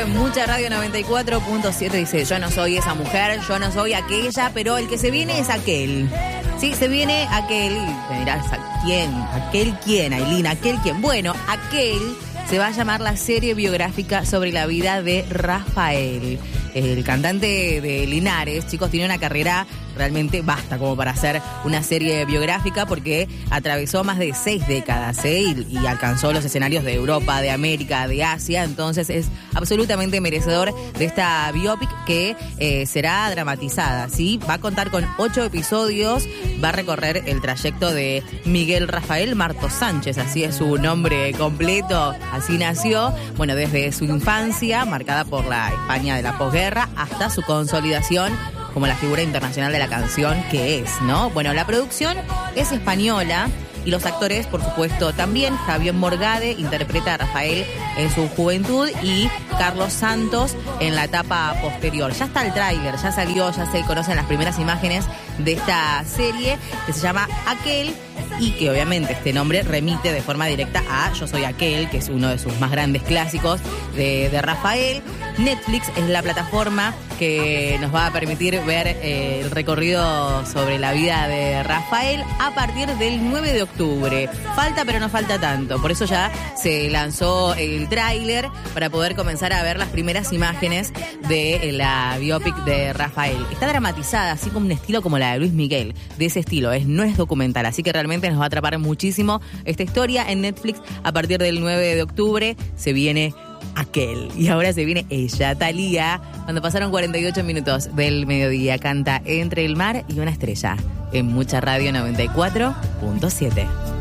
en Mucha Radio 94.7. Dice, yo no soy esa mujer, yo no soy aquella, pero el que se viene es aquel. Sí, se viene aquel. Y me dirás, ¿a quién? ¿Aquel quién, Ailina? ¿Aquel quién? Bueno, aquel se va a llamar la serie biográfica sobre la vida de Rafael. El cantante de Linares, chicos, tiene una carrera realmente vasta como para hacer una serie biográfica porque atravesó más de 6 décadas y alcanzó los escenarios de Europa, de América, de Asia. Entonces es absolutamente merecedor de esta biopic que será dramatizada, ¿sí? Va a contar con 8 episodios, va a recorrer el trayecto de Miguel Rafael Martos Sánchez, así es su nombre completo, así nació. Bueno, desde su infancia, marcada por la España de la posguerra, hasta su consolidación como la figura internacional de la canción que es, ¿no? Bueno, la producción es española y los actores, por supuesto, también. Javier Morgade interpreta a Rafael en su juventud y Carlos Santos en la etapa posterior. Ya está el tráiler, ya salió, ya se conocen las primeras imágenes de esta serie que se llama Aquel y que obviamente este nombre remite de forma directa a Yo Soy Aquel, que es uno de sus más grandes clásicos de Rafael. Netflix es la plataforma que nos va a permitir ver el recorrido sobre la vida de Rafael a partir del 9 de octubre. Falta, pero no falta tanto. Por eso ya se lanzó el tráiler para poder comenzar a ver las primeras imágenes de la biopic de Rafael. Está dramatizada, así como un estilo como la de Luis Miguel. De ese estilo, no es documental. Así que realmente nos va a atrapar muchísimo esta historia en Netflix. A partir del 9 de octubre se viene Aquel. Y ahora se viene ella, Thalía, cuando pasaron 48 minutos del mediodía. Canta Entre el mar y una estrella en Mucha Radio 94.7.